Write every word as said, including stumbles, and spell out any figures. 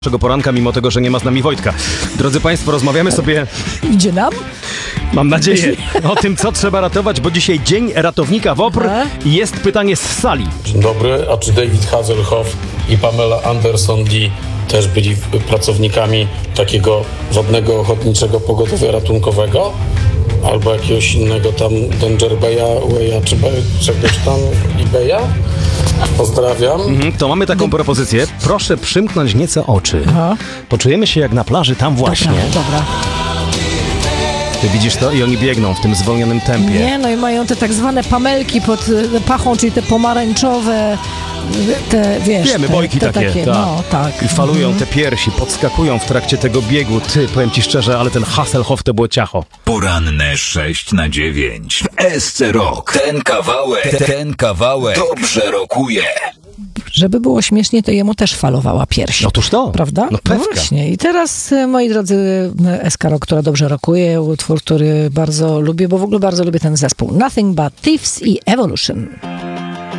Naszego poranka, mimo tego, że nie ma z nami Wojtka. Drodzy Państwo, rozmawiamy sobie... Idzie nam? Mam nadzieję o tym, co trzeba ratować, bo dzisiaj Dzień Ratownika WOPR i jest pytanie z sali. Dzień dobry, a czy David Hasselhoff i Pamela Anderson-Lee też byli pracownikami takiego wodnego ochotniczego pogotowia ratunkowego? Albo jakiegoś innego tam Danger Bay'a, Way'a, czy czegoś tam eBay'a? Pozdrawiam. Mhm, to mamy taką propozycję. Proszę przymknąć nieco oczy. Aha. Poczujemy się jak na plaży tam właśnie. Dobra, dobra. Ty widzisz to? I oni biegną w tym zwolnionym tempie. Nie, no i mają te tak zwane pamelki pod y, pachą, czyli te pomarańczowe, y, te, wiesz... Wiemy, te, bojki te takie, takie, tak. no, tak. I falują te piersi, podskakują w trakcie tego biegu. Ty, powiem ci szczerze, ale ten Hasselhoff to było ciacho. Poranne sześć na dziewięć w S C Rock. Ten kawałek, ten kawałek dobrze rokuje. Żeby było śmiesznie, to jemu też falowała pierś. Otóż to. Prawda? No pewka. właśnie. I teraz, y, moi drodzy, y, S K Rock, która dobrze rokuje, utwór, który bardzo lubię, bo w ogóle bardzo lubię ten zespół. Nothing But Thieves i Evolution.